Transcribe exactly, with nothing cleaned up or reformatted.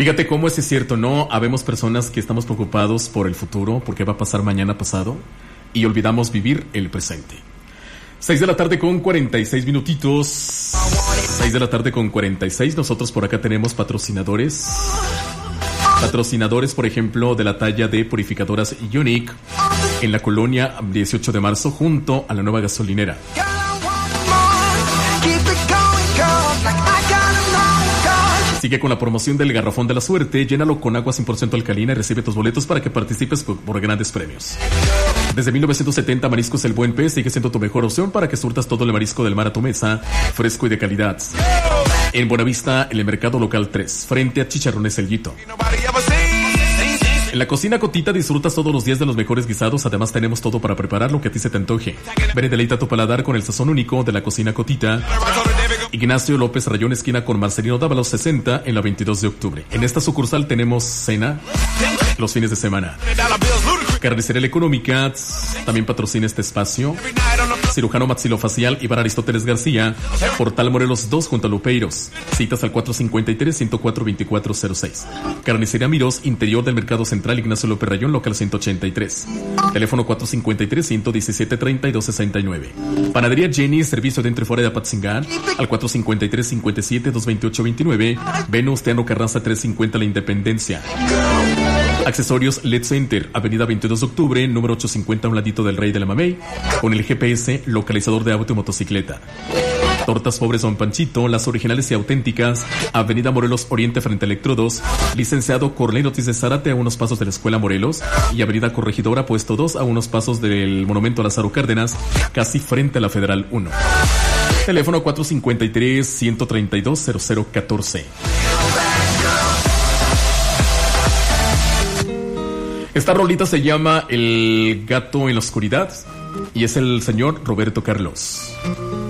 Fíjate cómo es cierto, ¿no? Habemos personas que estamos preocupados por el futuro, porque va a pasar mañana pasado, y olvidamos vivir el presente. seis de la tarde con cuarenta y seis minutitos. seis de la tarde con cuarenta y seis. Nosotros por acá tenemos patrocinadores. Patrocinadores, por ejemplo, de la talla de Purificadoras Unique en la colonia dieciocho de marzo junto a la nueva gasolinera. Sigue con la promoción del Garrafón de la Suerte. Llénalo con agua cien por ciento alcalina y recibe tus boletos para que participes por, por grandes premios. Desde mil novecientos setenta, Mariscos El Buen Pez sigue siendo tu mejor opción para que surtas todo el marisco del mar a tu mesa, fresco y de calidad. En Buenavista, en el mercado local tres, frente a Chicharrones El Guito. En la cocina Cotita disfrutas todos los días de los mejores guisados. Además tenemos todo para preparar lo que a ti se te antoje. Ven y deleita tu paladar con el sazón único de la cocina Cotita. Ignacio López Rayón, esquina con Marcelino Dávalos sesenta, en la veintidós de octubre. En esta sucursal tenemos cena los fines de semana. Carnicería Económica también patrocina este espacio. Cirujano maxilofacial Iván Aristóteles García, Portal Morelos dos junto a Lupeiros. Citas al cuatro cinco tres, uno cero cuatro, dos cuatro cero seis. Carnicería Mirós, interior del Mercado Central, Ignacio López Rayón, local ciento ochenta y tres. Teléfono cuatro cinco tres, uno uno siete, tres dos seis nueve. Panadería Jenny, servicio dentro y fuera de Apatzingán, al cuatro cinco tres, cinco siete, dos dos ocho dos nueve. Venus Teano Carranza trescientos cincuenta La Independencia. Accesorios L E D Center, avenida veintidós de octubre, número ochocientos cincuenta, a un ladito del Rey de la Mamey, con el G P S, localizador de auto y motocicleta. Tortas Pobres Don Panchito, las originales y auténticas, avenida Morelos Oriente frente a Electrodos, licenciado Corley Ortiz de Zárate a unos pasos de la Escuela Morelos, y avenida Corregidora Puesto dos a unos pasos del Monumento a Lázaro Cárdenas, casi frente a la Federal uno. Teléfono cuatro cinco tres, uno tres dos, cero cero uno cuatro. Esta rolita se llama El Gato en la Oscuridad y es el señor Roberto Carlos.